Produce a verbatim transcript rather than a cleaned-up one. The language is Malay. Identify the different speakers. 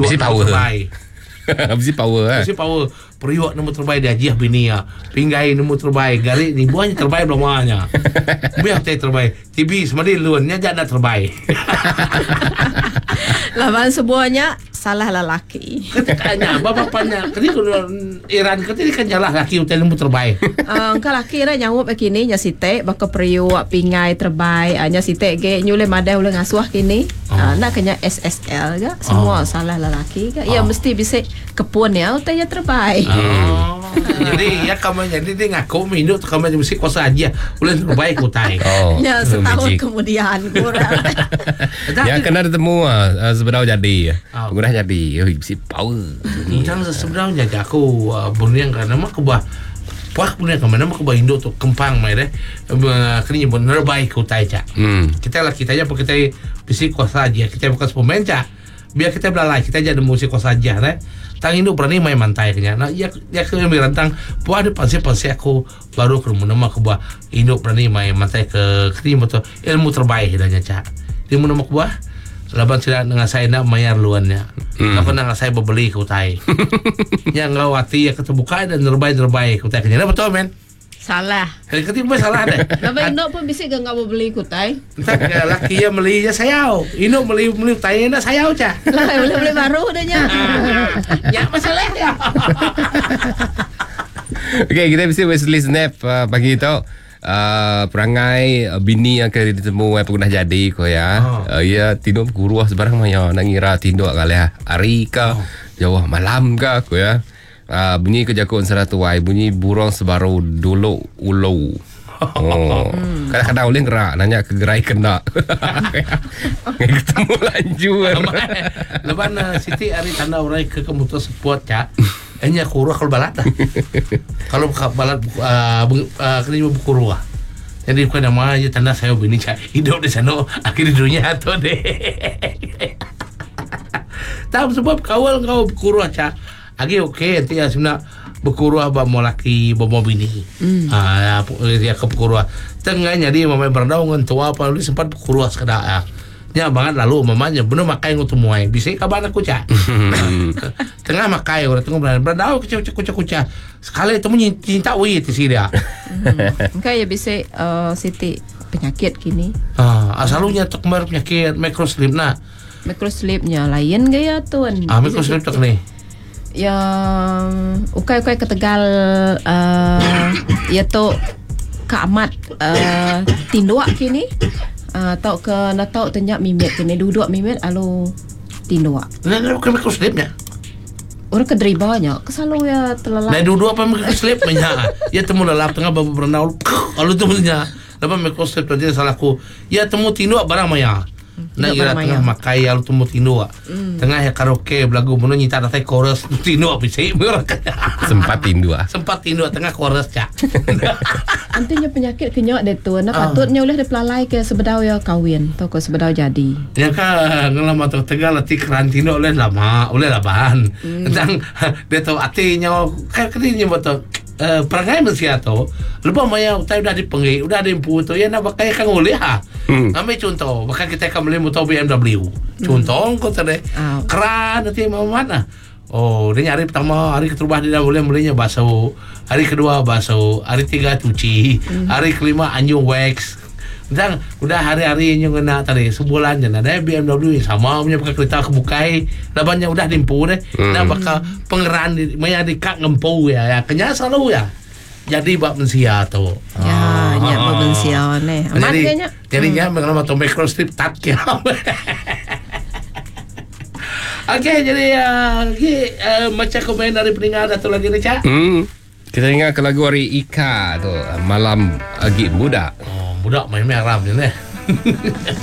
Speaker 1: Mesti power.
Speaker 2: Terbaik.
Speaker 1: Mesti power eh.
Speaker 2: Mesti power. Periuk nombor terbaik dia Haji bini ya. Pinggai nombor terbaik. Garik ni buahnya terbaik belum mahanya. Biar teh terbaik. T V semadi luannya jangan terbaik.
Speaker 3: Lawan sebuahnya salah lelaki.
Speaker 2: Tanya bapaknya, kini kalau Iran kini kan jalah laki hotel nombor terbaik.
Speaker 3: Uh, Engkau laki dah nyawap kini nya site baka periuk pingai terbaik nya site ge nyule madai ulah ngasuh kini.
Speaker 2: Oh.
Speaker 3: Uh, nak kena S S L ga semua oh. salah lelaki ga. Ya
Speaker 2: Oh.
Speaker 3: mesti bisa kepun ya hotelnya terbaik.
Speaker 2: Oh. Jadi ya kamu jadi dia ngaku minum kamu mesti kuasa aja. Ulah terbaik hotel.
Speaker 1: Oh.
Speaker 3: Ya setahun
Speaker 1: magic.
Speaker 3: kemudian kurang.
Speaker 1: Ya kena bertemu uh, sebenarnya jadi.
Speaker 2: Oh.
Speaker 1: Guna jadi. Oh, mesti power.
Speaker 2: Jangan sebenarnya aku uh, bunyian karena mak kebah Wah punya kemana mak kebah Indo tu kempang mai deh. Kini benar baik hotel cak.
Speaker 1: Hmm.
Speaker 2: Kita lah kita aja kita mesti kuasa aja. Kita bukan pemain cak. Biar kita belalai kita aja ada musik kuasa aja deh. Tang Indo berani main mantai kenya. Nah ya ya ke rantang buah ada pansi-pansi aku baru ke rumah nama kebah Indo berani main mantai ke kini betul ilmu terbaik danya cak. Di mana mak kebah laban sila dengan saya nak mayar luannya. Hmm. Laban dengan saya berbeli ke utai. Yang ngawati ya keterbuka dan terbaik-terbaik utai kenya. Betul men?
Speaker 3: Salah.
Speaker 2: Kali ketiga salah deh.
Speaker 3: Lawan Indo pun bisa gak ngau beli kutai.
Speaker 2: Entah laki ya beli ya sayau. Indo beli beli utai na sayau cah.
Speaker 3: Lah boleh beli baru dah nya.
Speaker 2: Ya masalah ya.
Speaker 1: Okay, kita mesti Wesley Snap uh, pagi tu. Uh, perangai uh, bini yang akan ditemu yang pernah jadi ko ya. Oh. Uh, ya tinduk kuruah sebarang maya nak ngira tinduk kali hari ke oh. Jawah malam ke ko ya. Uh, bunyi kejakun seratu wai bunyi burung sebaru dulu ulau. Oh. Hmm. Kadang-kadang boleh gerak nanya ke gerai kena. Ketemu lanjur.
Speaker 2: Lepas na Siti hari tanda orang ke kemudian sport cak. Hanya kuruah kalau balat dah. Kalau balat uh, uh, kena buku ruah. Jadi bukan nama aja tanda saya bini cak hidup di sana akhir dunia atau deh. Tahu sebab kawal kau buku ruah cak. Agi okey nanti ya sebenarnya berkuruah bawa laki bawa bini. Hmm. Ah dia ke berkuruah. Tengahnya dia mamai berdaungan tua apa lu sempat berkuruah sekedar. Ah. Ya banget lalu mamanya benar makai untuk muai. Bisa kabar aku cak. Tengah makai orang tengah berdaung kucak-kucak-kucak. Sekali itu mencinta wih di sini dia.
Speaker 3: Engkau ya bisa uh, Siti penyakit kini.
Speaker 2: Ah, asalunya tu kemarin penyakit microslip na.
Speaker 3: Microslipnya lain gaya tuan.
Speaker 2: Ah, microslip tak ni.
Speaker 3: Yang ukai-ukai ketegal uh, ya tu keamat uh, tinduak kini uh, tau ke nak tau tenyak mimit kini duduk mimit alu tinduak.
Speaker 2: Nah, bukan microslipnya.
Speaker 3: Orang kedribanya kesalalu ya terlelap.
Speaker 2: Nah, duduk apa microslip menyak. Ya temu lelap tengah babu berenau. Alu tu menyak. Lepas microslip tadi salahku. Ya temu tinduak barang maya. Nak kira tengah makai alu temu tinduak. Mm. Tengah ya karaoke belagu mono nyita datai chorus tinduak bisa
Speaker 1: sempat tinduak.
Speaker 2: Sempat tinduak tengah chorus cak.
Speaker 3: Antinya penyakit kenyok deh tu. Nak patutnya oleh dia pelalai ke sebedau ya kawin. Tau ke sebedau jadi.
Speaker 2: Ya kan ngelama tu tegal lati keran tinduak oleh lama, oleh laban. Tentang dia tahu artinya kan kini betul. Uh, perangai mesti atau lepas maya utai udah dipengi udah dimpu tu ya nak pakai kan boleh ha hmm. Ambil contoh bahkan kita akan beli motor B M W hmm. Contoh kau tadi oh. Keran nanti mau mana oh dia nyari pertama hari keterubah dia dah boleh belinya basuh hari kedua basuh hari tiga cuci hmm. hari kelima anjung wax dan udah hari-hari yang kena tadi sebulan je ada B M W sama punya pakai kereta kebukai labannya udah dimpu deh hmm. Nah bakal pengeran di maya dikak ngempu ya ya kenya selalu ya jadi bab mensia tu
Speaker 3: ya ah, nya bab mensia ne amat kenya
Speaker 2: jadinya hmm. mengenal motor microstrip tat kia. Okey jadi uh, okay, uh, macam komen dari pendengar satu lagi ni cak
Speaker 1: hmm. Kita ingat ke lagu hari Ika tu malam agi budak.
Speaker 2: Budak main-main haram je ni.